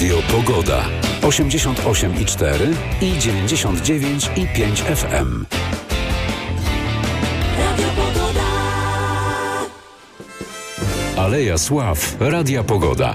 Radio Pogoda. 88,4 i 99,5 FM. Radio Pogoda. Aleja Sław. Radia Pogoda.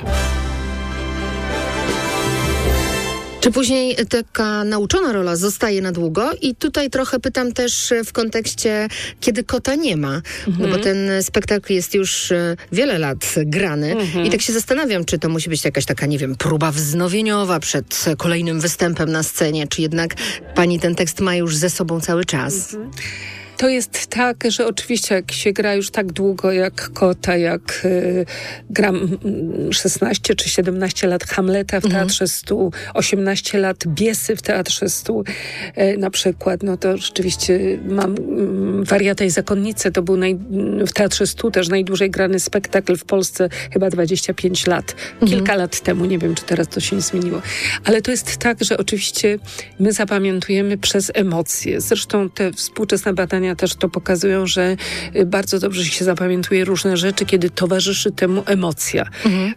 Czy później taka nauczona rola zostaje na długo? I tutaj trochę pytam też w kontekście, kiedy kota nie ma. No bo ten spektakl jest już wiele lat grany. I tak się zastanawiam, czy to musi być jakaś taka, nie wiem, próba wznowieniowa przed kolejnym występem na scenie, czy jednak pani ten tekst ma już ze sobą cały czas? To jest tak, że oczywiście jak się gra już tak długo jak kota, jak gram 16 czy 17 lat Hamleta w Teatrze Stu, 18 lat Biesy w Teatrze Stu na przykład, no to rzeczywiście mam Wariata i Zakonnicę, to był w Teatrze Stu też najdłużej grany spektakl w Polsce, chyba 25 lat. Kilka lat temu, nie wiem, czy teraz to się nie zmieniło. Ale to jest tak, że oczywiście my zapamiętujemy przez emocje. Zresztą te współczesne badania też to pokazują, że bardzo dobrze się zapamiętuje różne rzeczy, kiedy towarzyszy temu emocja.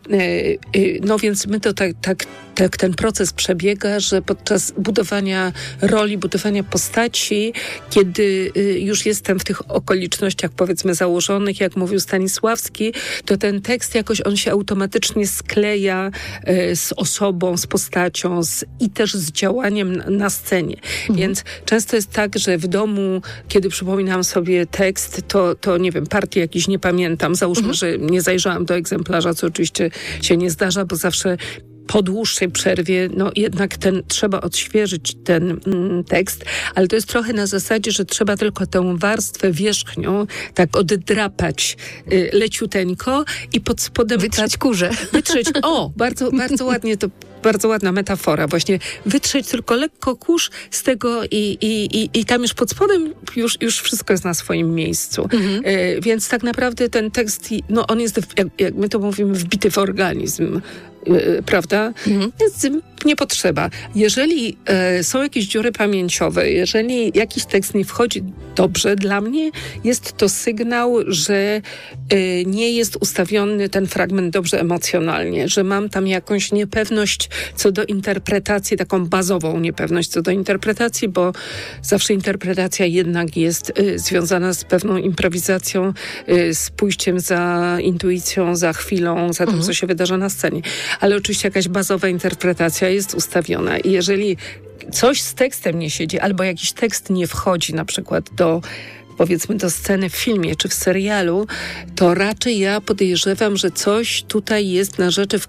No więc my to tak ten proces przebiega, że podczas budowania roli, budowania postaci, kiedy już jestem w tych okolicznościach, powiedzmy, założonych, jak mówił Stanisławski, to ten tekst jakoś on się automatycznie skleja z osobą, z postacią i też z działaniem na scenie. Więc często jest tak, że w domu, kiedy przypominam sobie tekst, to nie wiem, partii jakiś nie pamiętam. Załóżmy, że nie zajrzałam do egzemplarza, co oczywiście się nie zdarza, bo zawsze po dłuższej przerwie, no jednak trzeba odświeżyć ten tekst, ale to jest trochę na zasadzie, że trzeba tylko tę warstwę wierzchnią tak oddrapać leciuteńko i pod spodem... Wytrzeć kurze. Bardzo, bardzo ładnie to... Bardzo ładna metafora. Właśnie wytrzeć tylko lekko kurz z tego i tam już pod spodem już wszystko jest na swoim miejscu. Więc tak naprawdę ten tekst, no on jest, jak my to mówimy, wbity w organizm. Prawda? Więc nie potrzeba. Jeżeli są jakieś dziury pamięciowe, jeżeli jakiś tekst nie wchodzi dobrze, dla mnie jest to sygnał, że nie jest ustawiony ten fragment dobrze emocjonalnie, że mam tam jakąś niepewność co do interpretacji, taką bazową niepewność co do interpretacji, bo zawsze interpretacja jednak jest związana z pewną improwizacją, z pójściem za intuicją, za chwilą, za tym, co się wydarza na scenie. Ale oczywiście jakaś bazowa interpretacja jest ustawiona i jeżeli coś z tekstem nie siedzi, albo jakiś tekst nie wchodzi na przykład powiedzmy do sceny w filmie czy w serialu, to raczej ja podejrzewam, że coś tutaj jest na rzeczy w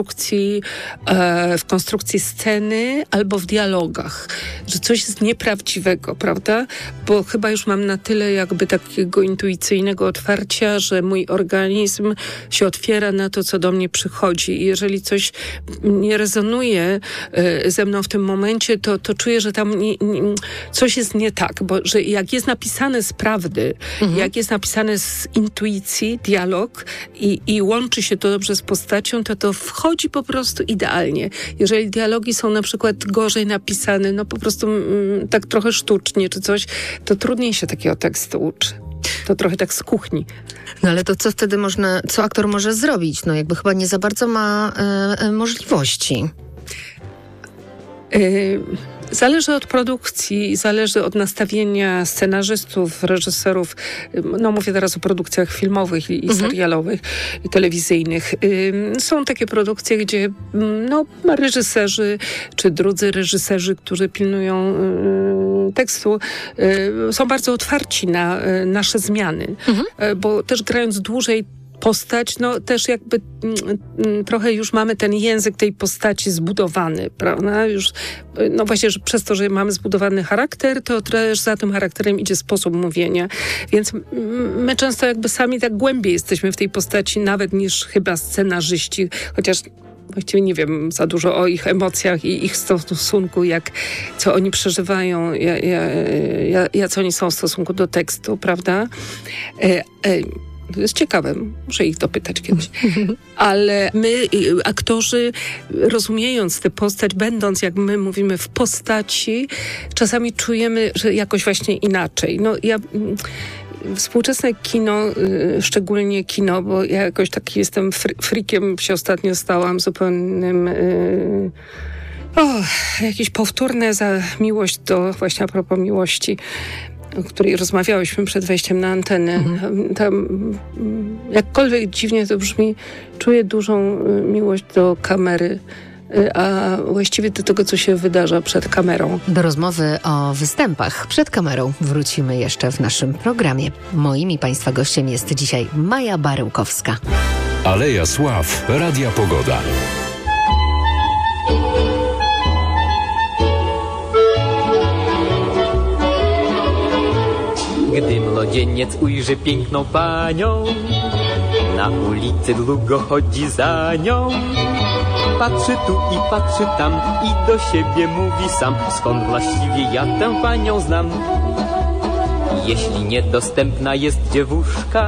konstrukcji sceny albo w dialogach, że coś jest nieprawdziwego, prawda? Bo chyba już mam na tyle jakby takiego intuicyjnego otwarcia, że mój organizm się otwiera na to, co do mnie przychodzi i jeżeli coś nie rezonuje ze mną w tym momencie, to czuję, że tam coś jest nie tak, bo że jak jest napisane z prawdy, jak jest napisane z intuicji, dialog i łączy się to dobrze z postacią, to wchodzi po prostu idealnie. Jeżeli dialogi są na przykład gorzej napisane, no po prostu tak trochę sztucznie czy coś, to trudniej się takiego tekstu uczy. To trochę tak z kuchni. No ale to co wtedy co aktor może zrobić? No jakby chyba nie za bardzo ma możliwości. Zależy od produkcji, zależy od nastawienia scenarzystów, reżyserów. No mówię teraz o produkcjach filmowych i serialowych, i telewizyjnych. Są takie produkcje, gdzie reżyserzy czy drudzy reżyserzy, którzy pilnują tekstu, są bardzo otwarci na nasze zmiany. Bo też grając dłużej postać, no też jakby trochę już mamy ten język tej postaci zbudowany, prawda? Już, no właśnie, że przez to, że mamy zbudowany charakter, to też za tym charakterem idzie sposób mówienia. Więc my często jakby sami tak głębiej jesteśmy w tej postaci nawet niż chyba scenarzyści, chociaż właściwie nie wiem za dużo o ich emocjach i ich stosunku, co oni przeżywają, jak oni są w stosunku do tekstu, prawda? To jest ciekawe, muszę ich dopytać kiedyś. Ale my, aktorzy, rozumiejąc tę postać, będąc, jak my mówimy, w postaci, czasami czujemy, że jakoś właśnie inaczej. No ja Współczesne kino, szczególnie kino, bo ja jakoś taki jestem frikiem, się ostatnio stałam zupełnym... jakieś powtórne miłość właśnie a propos miłości, o której rozmawiałyśmy przed wejściem na antenę. Tam, jakkolwiek dziwnie to brzmi, czuję dużą miłość do kamery, a właściwie do tego, co się wydarza przed kamerą. Do rozmowy o występach przed kamerą wrócimy jeszcze w naszym programie. Moim i Państwa gościem jest dzisiaj Maja Baryłkowska. Aleja Sław, Radia Pogoda. Gdy młodzieniec ujrzy piękną panią, na ulicy długo chodzi za nią. Patrzy tu i patrzy tam i do siebie mówi sam, skąd właściwie ja tę panią znam. Jeśli niedostępna jest dziewuszka,